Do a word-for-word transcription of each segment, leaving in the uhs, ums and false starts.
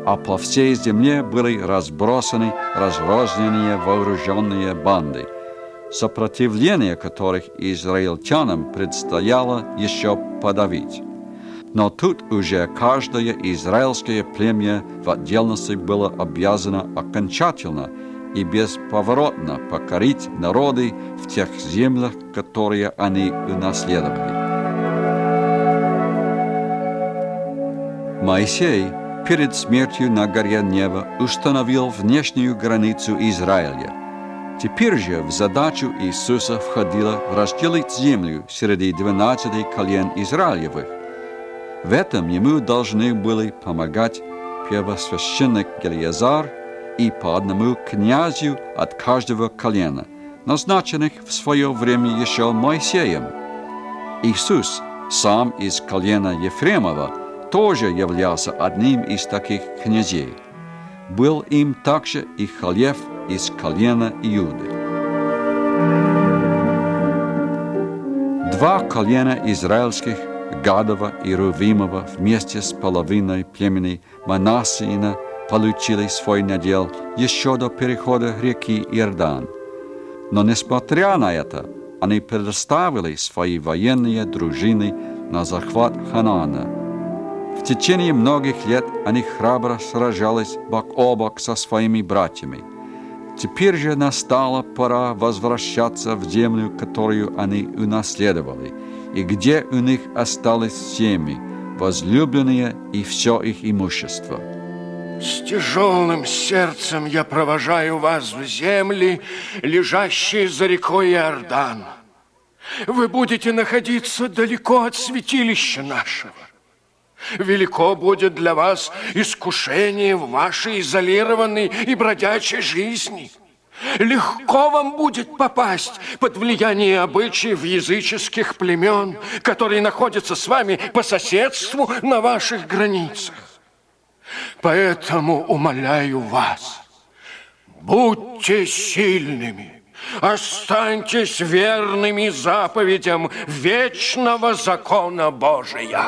а по всей земле были разбросаны разрозненные вооруженные банды, сопротивление которых израильтянам предстояло еще подавить. Но тут уже каждое израильское племя в отдельности было обязано окончательно и бесповоротно покорить народы в тех землях, которые они унаследовали. Моисей перед смертью на горе Нева установил внешнюю границу Израиля. Теперь же в задачу Иисуса входило разделить землю среди двенадцати колен Израилевых. В этом ему должны были помогать первосвященник Елеазар и по одному князю от каждого колена, назначенных в свое время еще Моисеем. Иисус, сам из колена Ефремова, тоже являлся одним из таких князей. Был им также и Халев из колена Иуды. Два колена израильских, Гадова и Рувимова, вместе с половиной племени Манассеина получили свой надел еще до перехода реки Иордан. Но, несмотря на это, они предоставили свои военные дружины на захват Ханаана. В течение многих лет они храбро сражались бок о бок со своими братьями. Теперь же настала пора возвращаться в землю, которую они унаследовали, и где у них остались семьи, возлюбленные и все их имущество. С тяжелым сердцем я провожаю вас в земли, лежащие за рекой Иордан. Вы будете находиться далеко от святилища нашего. Велико будет для вас искушение в вашей изолированной и бродячей жизни. Легко вам будет попасть под влияние обычаев языческих племен, которые находятся с вами по соседству на ваших границах. Поэтому умоляю вас, будьте сильными, останьтесь верными заповедям вечного закона Божия.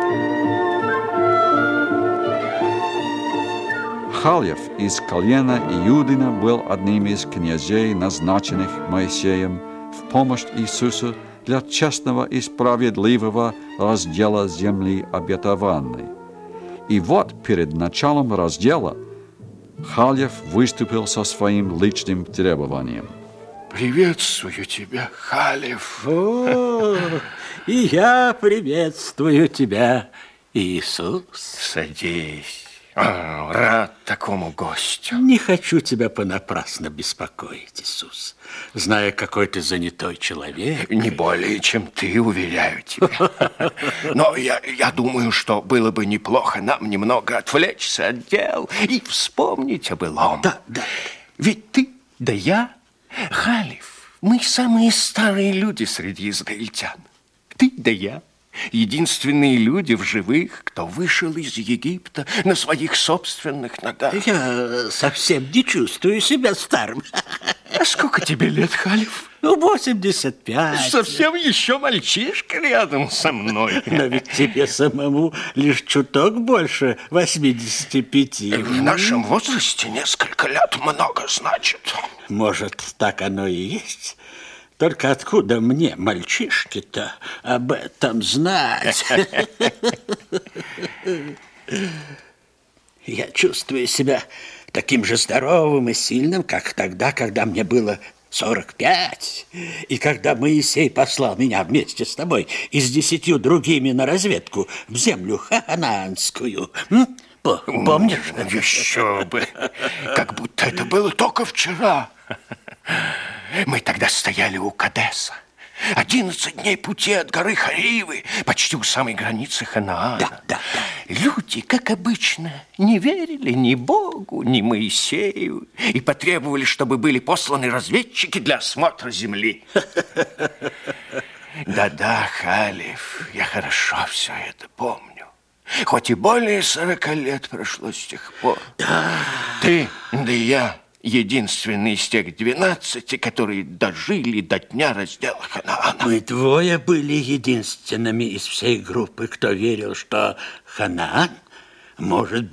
Халев из колена Иудина был одним из князей, назначенных Моисеем в помощь Иисусу для честного и справедливого раздела земли обетованной. И вот перед началом раздела Халев выступил со своим личным требованием. Приветствую тебя, Халев. О, и я приветствую тебя, Иисус. Садись. О, рад такому гостю. Не хочу тебя понапрасно беспокоить, Иисус, зная, какой ты занятой человек. Не более, чем ты, уверяю тебя. Но я, я думаю, что было бы неплохо нам немного отвлечься от дел и вспомнить о былом. Да, да. Ведь ты, да я, Халев, мы самые старые люди среди израильтян. Ты, да я. Единственные люди в живых, кто вышел из Египта на своих собственных ногах. Я совсем не чувствую себя старым. А сколько тебе лет, Халев? Ну, восемьдесят пять. Совсем еще мальчишка рядом со мной. Но ведь тебе самому лишь чуток больше восьмидесяти пяти. В нашем возрасте несколько лет много значит. Может, так оно и есть. Только откуда мне, мальчишке-то, об этом знать? Я чувствую себя таким же здоровым и сильным, как тогда, когда мне было сорок пять, и когда Моисей послал меня вместе с тобой и с десятью другими на разведку в землю ханаанскую. Помнишь? Еще бы! Как будто это было только вчера. Мы тогда стояли у Кадеса. Одиннадцать дней пути от горы Харивы, почти у самой границы Ханаана. Да, да, да. Люди, как обычно, не верили ни Богу, ни Моисею и потребовали, чтобы были посланы разведчики для осмотра земли. Да-да, Халев, я хорошо все это помню. Хоть и более сорока лет прошло с тех пор. Да. Ты, да и я. Единственный из тех двенадцати, которые дожили до дня раздела Ханаана. Мы двое были единственными из всей группы, кто верил, что Ханаан может